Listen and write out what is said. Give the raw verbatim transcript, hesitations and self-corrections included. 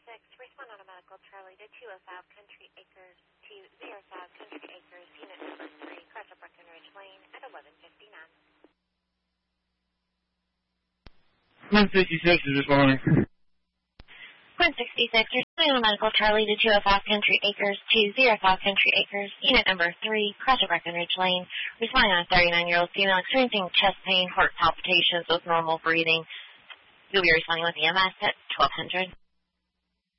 respond on a medical Charlie to two oh five Country Acres, two oh five Country Acres, unit number three, Crest of Breckenridge Lane at eleven fifty-nine. one sixty-six is responding. one sixty-six, responding on a medical Charlie to two oh five Country Acres, two oh five Country Acres, unit number three, Crest of Breckenridge Lane, responding on a thirty-nine-year-old female experiencing chest pain, heart palpitations with normal breathing. You'll be responding with E M S at twelve hundred.